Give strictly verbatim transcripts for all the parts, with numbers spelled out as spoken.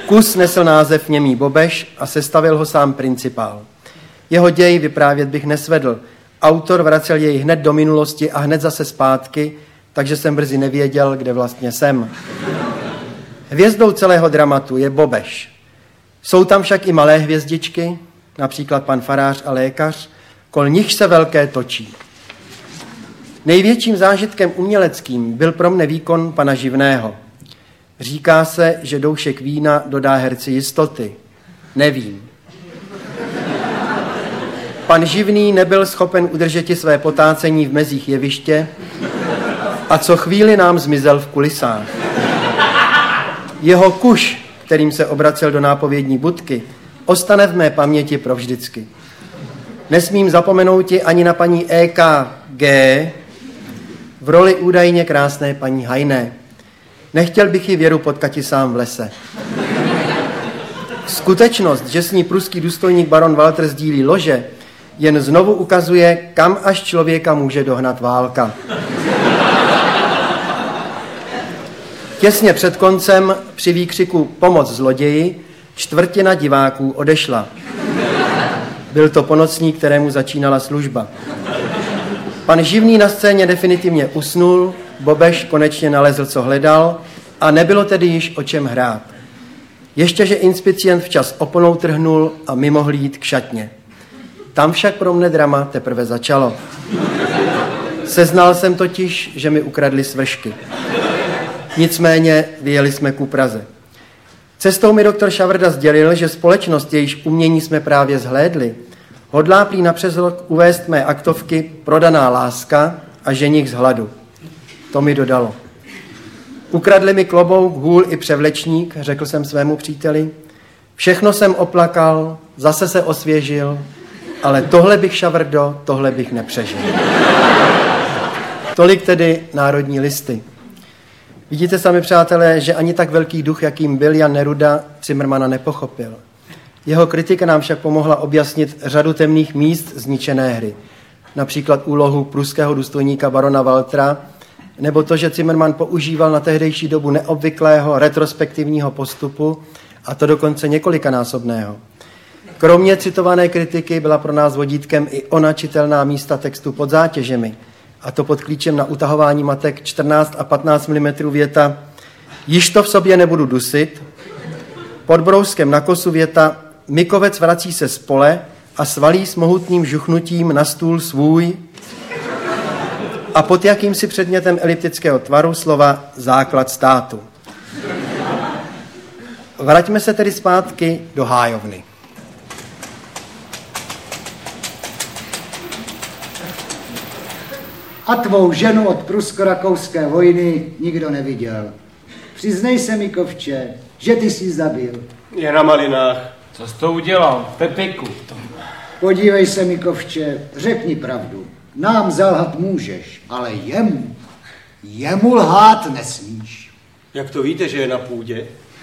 Kus nesl název Němý Bobeš a sestavil ho sám principál. Jeho děj vyprávět bych nesvedl. Autor vracel jej hned do minulosti a hned zase zpátky, takže jsem brzy nevěděl, kde vlastně jsem. Hvězdou celého dramatu je Bobeš. Jsou tam však i malé hvězdičky, například pan farář a lékař, kol nich se velké točí. Největším zážitkem uměleckým byl pro mne výkon pana Živného. Říká se, že doušek vína dodá herci jistoty. Nevím. Pan Živný nebyl schopen udržet své potácení v mezích jeviště a co chvíli nám zmizel v kulisách. Jeho kuš, kterým se obracel do nápovědní budky, ostane v mé paměti provždycky. Nesmím zapomenout ani na paní E K G v roli údajně krásné paní Hajné. Nechtěl bych ji Věru potkat sám v lese. Skutečnost, že s ní pruský důstojník baron Walter sdílí lože, jen znovu ukazuje, kam až člověka může dohnat válka. Těsně před koncem při výkřiku Pomoc zloději čtvrtina diváků odešla. Byl to ponocník, kterému začínala služba. Pan Živný na scéně definitivně usnul, Bobeš konečně nalezl, co hledal, a nebylo tedy již o čem hrát. Ještě, že inspicient včas oponou trhnul a my mohli jít k šatně. Tam však pro mne drama teprve začalo. Seznal jsem totiž, že mi ukradli svršky. Nicméně vyjeli jsme ku Praze. Cestou mi doktor Šavrda sdělil, že společnost, jejíž umění jsme právě zhlédli, hodlá prý napřes rok uvést mé aktovky Prodaná láska a Ženich z hladu. To mi dodalo. Ukradli mi klobouk, hůl i převlečník, řekl jsem svému příteli. Všechno jsem oplakal, zase se osvěžil, ale tohle bych, Šavrdo, tohle bych nepřežil. Tolik tedy Národní listy. Vidíte sami, přátelé, že ani tak velký duch, jakým byl Jan Neruda, Cimrmana nepochopil. Jeho kritika nám však pomohla objasnit řadu temných míst zničené hry. Například úlohu pruského důstojníka barona Waltera, nebo to, že Cimrman používal na tehdejší dobu neobvyklého retrospektivního postupu, a to dokonce několikanásobného. Kromě citované kritiky byla pro nás vodítkem i ona čitelná místa textu pod zátěžemi, a to pod klíčem na utahování matek čtrnáct a patnáct milimetrů věta Již to v sobě nebudu dusit, pod brouskem na kosu věta Mikovec vrací se z pole a svalí s mohutným žuchnutím na stůl svůj, a pod jakýmsi předmětem eliptického tvaru slova základ státu. Vraťme se tedy zpátky do hájovny. A tvou ženu od prusko-rakouské vojny nikdo neviděl. Přiznej se mi, kovče, že ty jsi zabil. Je na malinách. Co jsi to udělal? Pepiku. Podívej se mi, kovče, řekni pravdu. Nám zalhat můžeš, ale jemu, jemu lhát nesmíš. Jak to víte, že je na půdě?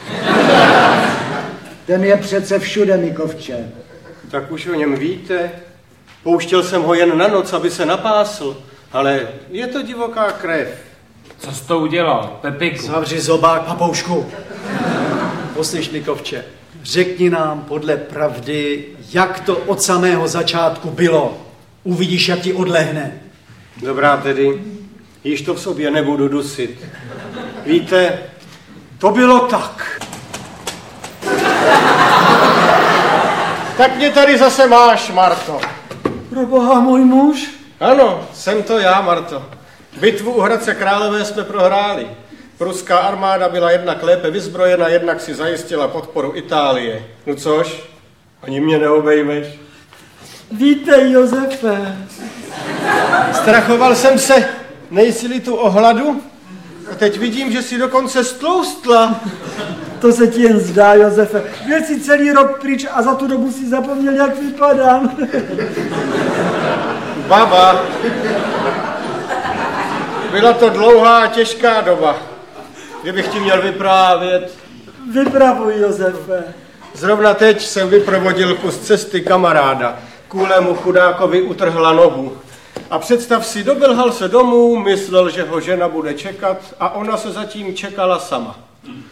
Ten je přece všude, mi, kovče. Tak už o něm víte. Pouštěl jsem ho jen na noc, aby se napásl, ale je to divoká krev. Co jsi to udělal? Pepiku. Zavři zobák, papoušku. Poslyš mi, kovče, řekni nám podle pravdy, jak to od samého začátku bylo. Uvidíš, jak ti odlehne. Dobrá tedy, již to v sobě nebudu dusit. Víte, to bylo tak. Tak mě tady zase máš, Marto. Proboha, můj muž? Ano, jsem to já, Marto. Bitvu u Hradce Králové jsme prohráli. Pruská armáda byla jednak lépe vyzbrojena, jednak si zajistila podporu Itálie. No což? Ani mě neobejmeš. Vítej, Josefe. Strachoval jsem se, nejsi-li tu o hladu? A teď vidím, že si dokonce stloustla. To se ti jen zdá, Josefe. Byl jsi celý rok pryč a za tu dobu si zapomněl, jak vypadám. Baba, byla to dlouhá a těžká doba. Kdybych ti měl vyprávět. Vypravuj, Josefe. Zrovna teď jsem vyprovodil kus cesty kamaráda. Kůlému chudákovi utrhla nohu. A představ si, doběhal se domů, myslel, že ho žena bude čekat, a ona se zatím čekala sama.